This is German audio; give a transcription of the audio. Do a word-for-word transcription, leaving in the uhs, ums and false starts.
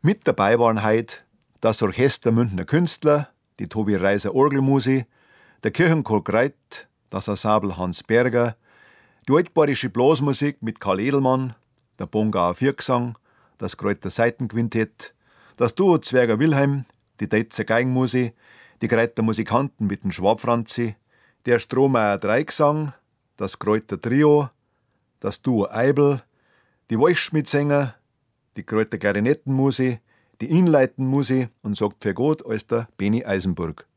Mit dabei waren heute das Orchester Münchner Künstler, die Tobi Reiser Orgelmusi, der Kirchenchor Greit, das Ensemble Hans Berger, die altbayerische Blasmusik mit Karl Edelmann, der Bongauer Viergesang, das Kräuter Saitenquintett, das Duo Zwerger Wilhelm, die Detzer Geigenmusi, die Greiter Musikanten mit dem Schwabfranzi, der Strohmeier Dreigesang, das Kräuter Trio, das Duo Eibel, die Wolfschmiedsänger, die Kräuter Klarinettenmusi, die Inleitenmusi und sagt für Gott als der Beni Eisenburg.